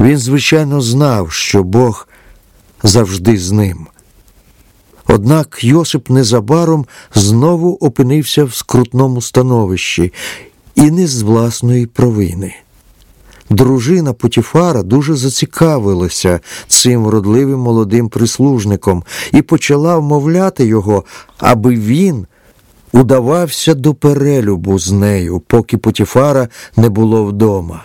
Він, звичайно, знав, що Бог завжди з ним. Однак Йосип незабаром знову опинився в скрутному становищі, і не з власної провини. Дружина Потіфара дуже зацікавилася цим вродливим молодим прислужником і почала вмовляти його, аби він удавався до перелюбу з нею, поки Потіфара не було вдома.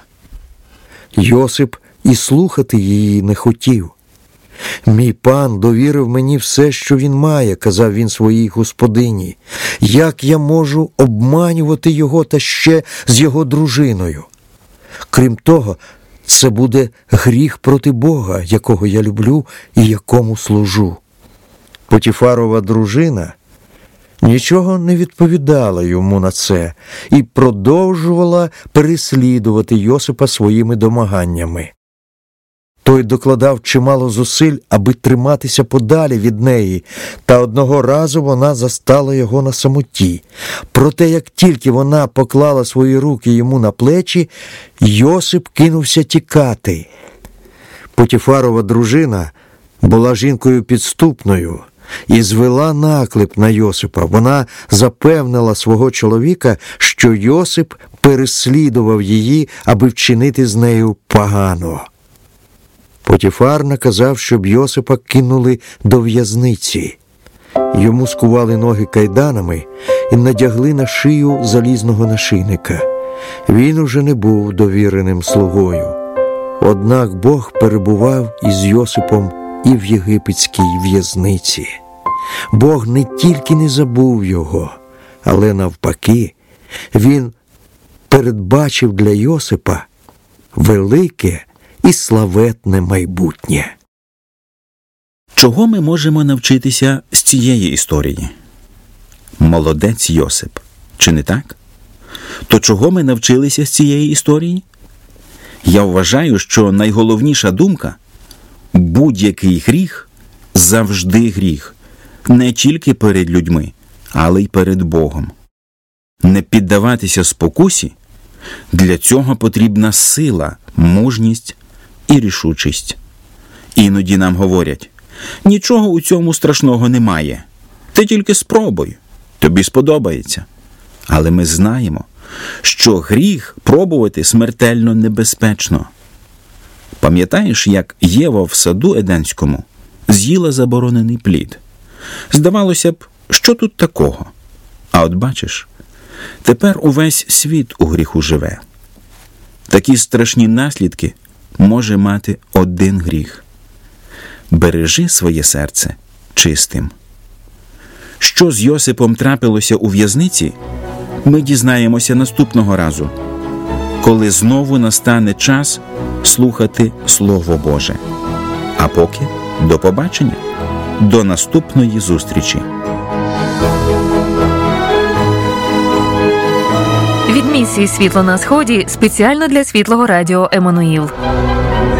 Йосип і слухати її не хотів. «Мій пан довірив мені все, що він має», – казав він своїй господині. «Як я можу обманювати його та ще з його дружиною? Крім того, це буде гріх проти Бога, якого я люблю і якому служу». Потіфарова дружина нічого не відповідала йому на це і продовжувала переслідувати Йосипа своїми домаганнями. Той докладав чимало зусиль, аби триматися подалі від неї, та одного разу вона застала його на самоті. Проте, як тільки вона поклала свої руки йому на плечі, Йосип кинувся тікати. Потіфарова дружина була жінкою підступною і звела наклеп на Йосипа. Вона запевнила свого чоловіка, що Йосип переслідував її, аби вчинити з нею погано. Потіфар наказав, щоб Йосипа кинули до в'язниці. Йому скували ноги кайданами і надягли на шию залізного нашийника. Він уже не був довіреним слугою. Однак Бог перебував із Йосипом і в єгипетській в'язниці. Бог не тільки не забув його, але навпаки, він передбачив для Йосипа велике і славетне майбутнє. Чого ми можемо навчитися з цієї історії? Молодець Йосип, чи не так? То чого ми навчилися з цієї історії? Я вважаю, що найголовніша думка – будь-який гріх завжди гріх, не тільки перед людьми, але й перед Богом. Не піддаватися спокусі – для цього потрібна сила, мужність і рішучість. Іноді нам говорять: нічого у цьому страшного немає, ти тільки спробуй, тобі сподобається. Але ми знаємо, що гріх пробувати смертельно небезпечно. Пам'ятаєш, як Єва в саду Едемському з'їла заборонений плід? Здавалося б, що тут такого? А от бачиш, тепер увесь світ у гріху живе. Такі страшні наслідки може мати один гріх. Бережи своє серце чистим. Що з Йосипом трапилося у в'язниці, ми дізнаємося наступного разу, коли знову настане час слухати Слово Боже. А поки до побачення, до наступної зустрічі. Від місії «Світло на Сході» спеціально для Світлого Радіо Еммануїл.